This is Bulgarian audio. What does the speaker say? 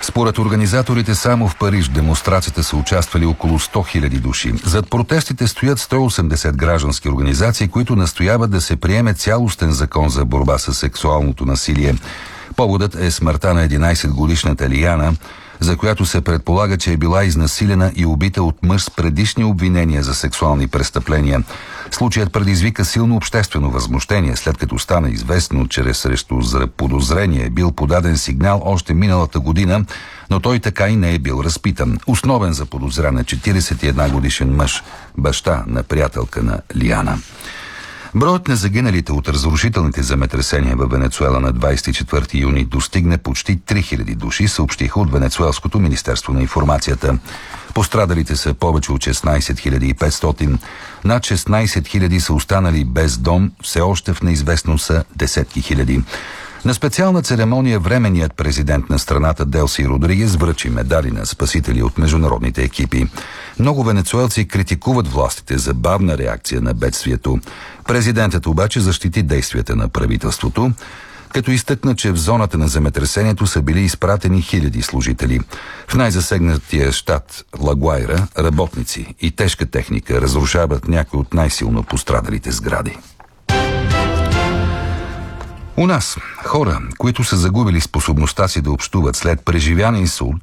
Според организаторите само в Париж в демонстрацията са участвали около 100 000 души. Зад протестите стоят 180 граждански организации, които настояват да се приеме цялостен закон за борба с сексуалното насилие. Поводът е смъртта на 11-годишната Лиана, за която се предполага, че е била изнасилена и убита от мъж с предишни обвинения за сексуални престъпления. Случаят предизвика силно обществено възмущение, след като стана известно, че срещу подозрение е бил подаден сигнал още миналата година, но той така и не е бил разпитан. Основен за подозрян е 41-годишен мъж, баща на приятелка на Лиана. Броят на загиналите от разрушителните земетресения във Венецуела на 24 юни достигне почти 3000 души, съобщиха от Венецуелското министерство на информацията. Пострадалите са повече от 16 500. Над 16 000 са останали без дом, все още в неизвестност са десетки хиляди. На специална церемония временният президент на страната Делси Родригес връчи медали на спасители от международните екипи. Много венецуелци критикуват властите за бавна реакция на бедствието. Президентът обаче защити действията на правителството, като изтъкна, че в зоната на земетресението са били изпратени хиляди служители. В най-засегнатия щат Лагуайра работници и тежка техника разрушават някои от най-силно пострадалите сгради. У нас хора, които са загубили способността си да общуват след преживян инсулт